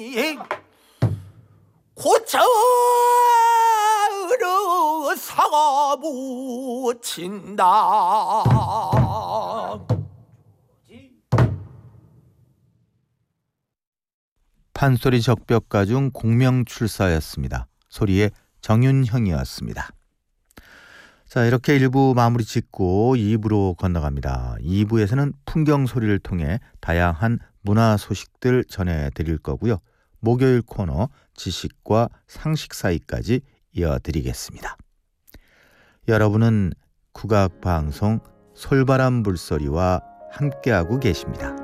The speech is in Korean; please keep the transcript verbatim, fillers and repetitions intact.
고차으로 사과 묻힌다. 판소리 적벽가 중 공명출사였습니다. 소리의 정윤형이었습니다. 자, 이렇게 일 부 마무리 짓고 이 부로 건너갑니다. 이 부에서는 풍경 소리를 통해 다양한 문화 소식들 전해드릴 거고요. 목요일 코너 지식과 상식 사이까지 이어드리겠습니다. 여러분은 국악방송 솔바람 불소리와 함께하고 계십니다.